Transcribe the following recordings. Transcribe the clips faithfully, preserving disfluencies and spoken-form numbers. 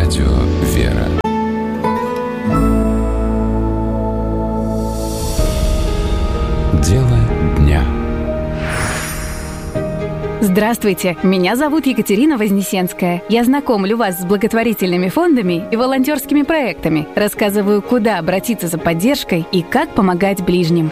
Радио «Вера». Дело дня. Здравствуйте, меня зовут Екатерина Вознесенская. Я знакомлю вас с благотворительными фондами и волонтерскими проектами. Рассказываю, куда обратиться за поддержкой и как помогать ближним.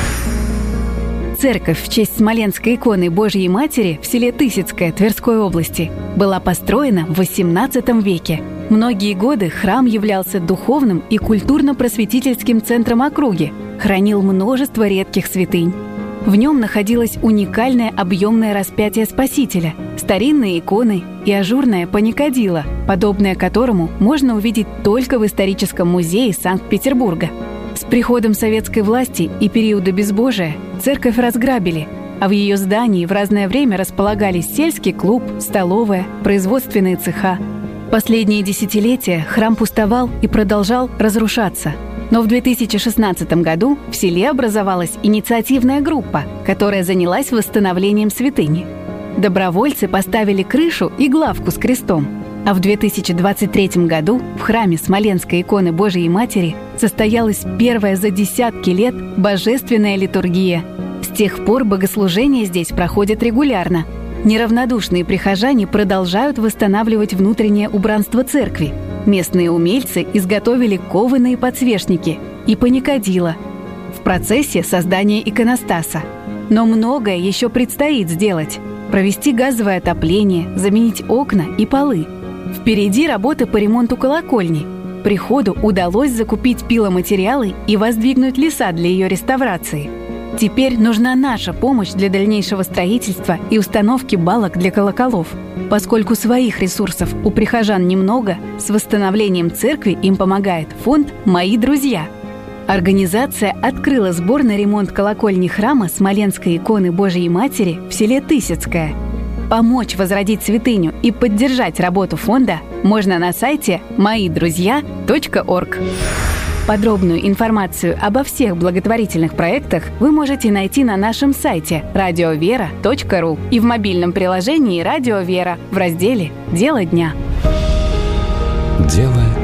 Церковь в честь Смоленской иконы Божьей Матери в селе Тысяцкое Тверской области была построена в восемнадцатом веке. Многие годы храм являлся духовным и культурно-просветительским центром округи, хранил множество редких святынь. В нем находилось уникальное объемное распятие Спасителя, старинные иконы и ажурное паникадило, подобное которому можно увидеть только в историческом музее Санкт-Петербурга. С приходом советской власти и периода безбожия церковь разграбили, а в ее здании в разное время располагались сельский клуб, столовая, производственные цеха. Последние десятилетия храм пустовал и продолжал разрушаться. Но в две тысячи шестнадцатом году в селе образовалась инициативная группа, которая занялась восстановлением святыни. Добровольцы поставили крышу и главку с крестом. А в две тысячи двадцать третьем году в храме Смоленской иконы Божией Матери состоялась первая за десятки лет божественная литургия. С тех пор богослужения здесь проходят регулярно. Неравнодушные прихожане продолжают восстанавливать внутреннее убранство церкви. Местные умельцы изготовили кованые подсвечники и паникадило. В процессе создания иконостаса. Но многое еще предстоит сделать. Провести газовое отопление, заменить окна и полы. Впереди работа по ремонту колокольни. Приходу удалось закупить пиломатериалы и воздвигнуть леса для ее реставрации. Теперь нужна наша помощь для дальнейшего строительства и установки балок для колоколов. Поскольку своих ресурсов у прихожан немного, с восстановлением церкви им помогает фонд «Мои друзья». Организация открыла сбор на ремонт колокольни храма Смоленской иконы Божией Матери в селе Тысяцкое. Помочь возродить святыню и поддержать работу фонда можно на сайте мои друзья точка орг. Подробную информацию обо всех благотворительных проектах вы можете найти на нашем сайте радио вера точка ру и в мобильном приложении «Радио Вера» в разделе «Дело дня». Дело